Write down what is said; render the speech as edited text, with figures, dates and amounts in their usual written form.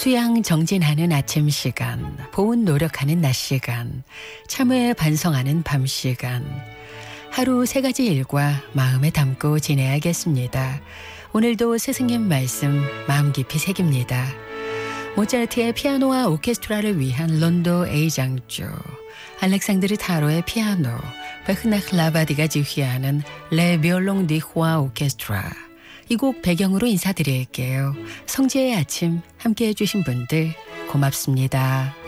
수양 정진하는 아침 시간, 보온 노력하는 낮 시간, 참회 반성하는 밤 시간. 하루 3가지 일과 마음에 담고 지내야겠습니다. 오늘도 스승님 말씀 마음 깊이 새깁니다. 모차르트의 피아노와 오케스트라를 위한 론도 A장조, 알렉산드르 타로의 피아노, 베흐나흐 라바디가 지휘하는 레 비올롱 디 호아 오케스트라. 이 곡 배경으로 인사드릴게요. 성지의 아침 함께해 주신 분들 고맙습니다.